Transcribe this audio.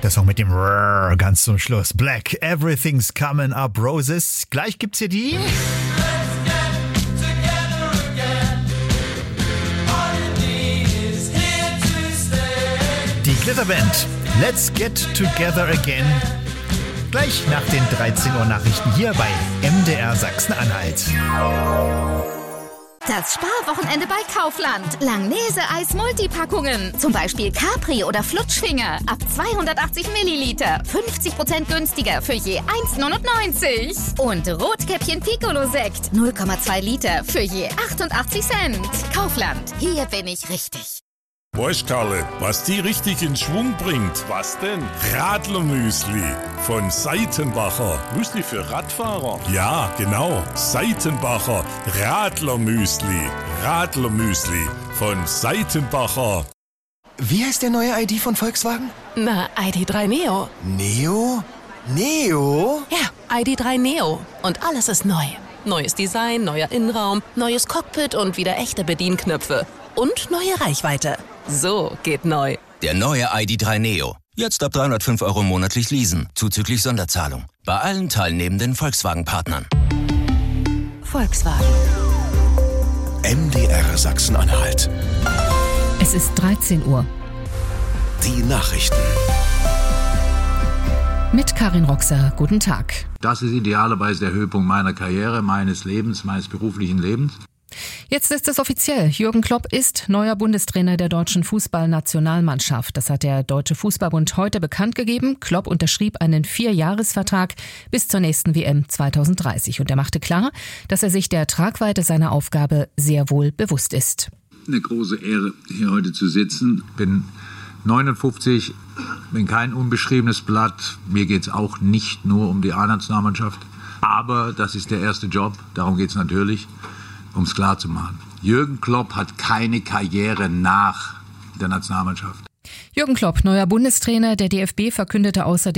Der Song mit dem Rrrr ganz zum Schluss. Black, Everything's Coming Up Roses. Gleich gibt's hier die... Die Glitterband. Let's Get Together Again. Gleich nach den 13 Uhr Nachrichten hier bei MDR Sachsen-Anhalt. Das Sparwochenende bei Kaufland. Langnese-Eis-Multipackungen. Zum Beispiel Capri oder Flutschfinger. Ab 280 Milliliter. 50% günstiger für je 1,99. Und Rotkäppchen Piccolo-Sekt. 0,2 Liter für je 88 Cent. Kaufland. Hier bin ich richtig. Weißt Karle, was die richtig in Schwung bringt? Was denn? Radlermüsli von Seitenbacher. Müsli für Radfahrer? Ja, genau. Seitenbacher Radlermüsli. Radlermüsli von Seitenbacher. Wie heißt der neue ID von Volkswagen? Na, ID.3 Neo. Neo? Neo? Ja, ID.3 Neo. Und alles ist neu. Neues Design, neuer Innenraum, neues Cockpit und wieder echte Bedienknöpfe. Und neue Reichweite. So geht neu. Der neue ID.3 Neo. Jetzt ab 305 € monatlich leasen, zuzüglich Sonderzahlung. Bei allen teilnehmenden Volkswagen-Partnern. Volkswagen. MDR Sachsen-Anhalt. Es ist 13 Uhr. Die Nachrichten. Mit Karin Roxer, guten Tag. Das ist idealerweise der Höhepunkt meiner Karriere, meines Lebens, meines beruflichen Lebens. Jetzt ist es offiziell. Jürgen Klopp ist neuer Bundestrainer der deutschen Fußballnationalmannschaft. Das hat der Deutsche Fußballbund heute bekannt gegeben. Klopp unterschrieb einen 4-Jahres-Vertrag bis zur nächsten WM 2030. Und er machte klar, dass er sich der Tragweite seiner Aufgabe sehr wohl bewusst ist. Eine große Ehre, hier heute zu sitzen. Bin 59, bin kein unbeschriebenes Blatt. Mir geht es auch nicht nur um die A-Nationalmannschaft. Aber das ist der erste Job, darum geht es natürlich. Um es klar zu machen. Jürgen Klopp hat keine Karriere nach der Nationalmannschaft. Jürgen Klopp, neuer Bundestrainer. Der DFB verkündete außerdem